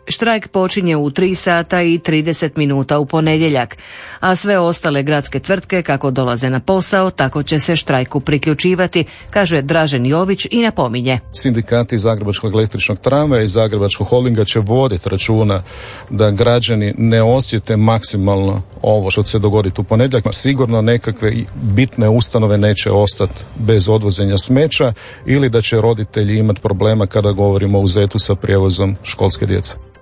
Štrajk počinje u 3 sata i 30 minuta u ponedjeljak, a sve ostale gradske tvrtke kako dolaze na posao, tako će se štrajku priključivati, kaže Dražen Jović i napominje. Sindikati Zagrebačkog električnog tramvaja i Zagrebačkog holdinga će voditi računa da građani ne osjete maksimalno ovo što će se dogoditi u ponedjeljak. Sigurno nekakve bitne ustanove neće ostati bez odvozenja smeća ili da će roditelji imati problema kada govorimo o uzetu sa prijevozom školske djece.